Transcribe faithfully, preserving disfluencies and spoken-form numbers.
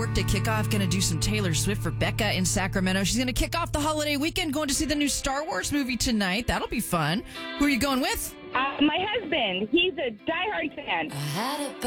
workday kickoff. Going to do some Taylor Swift for Becca in Sacramento. She's going to kick off the holiday weekend going to see the new Star Wars movie tonight. That'll be fun. Who are you going with? Uh, my husband, he's a diehard fan.